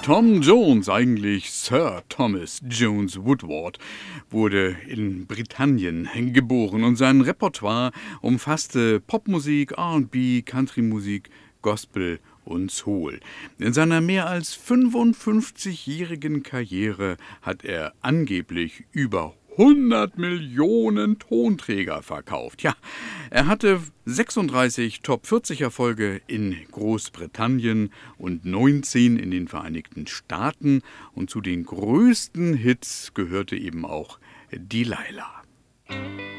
Tom Jones, eigentlich Sir Thomas Jones Woodward, wurde in Britannien geboren und sein Repertoire umfasste Popmusik, R&B, Countrymusik, Gospel und Soul. In seiner mehr als 55-jährigen Karriere hat er angeblich über 100 Millionen Tonträger verkauft. Ja, er hatte 36 Top-40-Erfolge in Großbritannien und 19 in den Vereinigten Staaten. Und zu den größten Hits gehörte eben auch Delilah.